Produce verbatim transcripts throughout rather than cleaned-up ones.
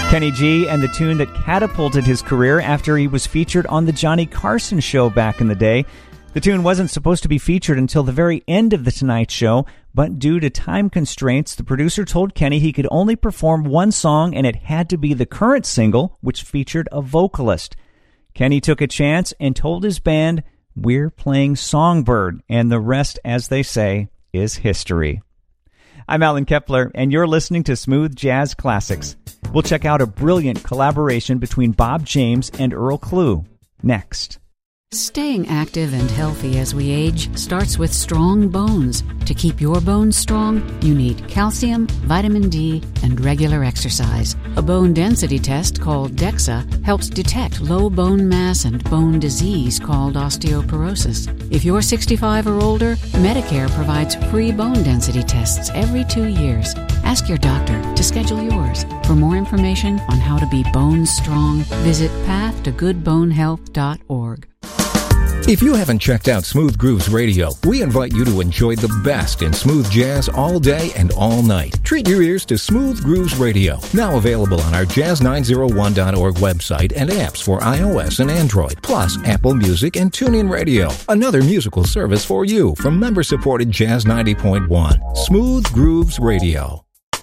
Kenny G and the tune that catapulted his career after he was featured on The Johnny Carson Show back in the day. The tune wasn't supposed to be featured until the very end of The Tonight Show, but due to time constraints, the producer told Kenny he could only perform one song, and it had to be the current single, which featured a vocalist. Kenny took a chance and told his band, "We're playing Songbird," and the rest, as they say, is history. I'm Alan Kepler, and you're listening to Smooth Jazz Classics. We'll check out a brilliant collaboration between Bob James and Earl Klugh next. Staying active and healthy as we age starts with strong bones. To keep your bones strong, you need calcium, vitamin D, and regular exercise. A bone density test called DEXA helps detect low bone mass and bone disease called osteoporosis. If you're sixty-five or older, Medicare provides free bone density tests every two years. Ask your doctor to schedule yours. For more information on how to be bone strong, visit path to good bone health dot org. If you haven't checked out Smooth Grooves Radio, we invite you to enjoy the best in smooth jazz all day and all night. Treat your ears to Smooth Grooves Radio, now available on our jazz nine oh one dot org website and apps for iOS and Android, plus Apple Music and TuneIn Radio. Another musical service for you from member-supported Jazz ninety point one. Smooth Grooves Radio.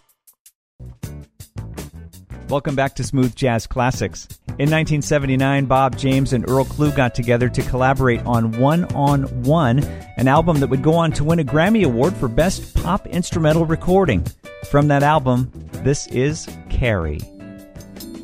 Welcome back to Smooth Jazz Classics. In nineteen seventy-nine, Bob James and Earl Klugh got together to collaborate on One on One, an album that would go on to win a Grammy Award for Best Pop Instrumental Recording. From that album, this is Carrie.